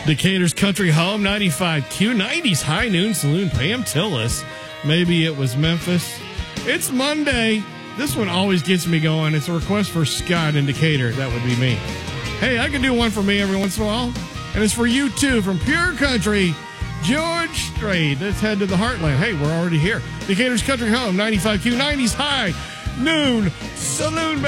Decatur's Country Home, 95Q, 90s High Noon Saloon, Pam Tillis. Maybe it was Memphis. It's Monday. This one always gets me going. It's a request for Scott in Decatur. That would be me. Hey, I can do one for me every once in a while. And it's for you, too, from Pure Country, George Strait. Let's head to the heartland. Hey, we're already here. Decatur's Country Home, 95Q, 90s High Noon Saloon.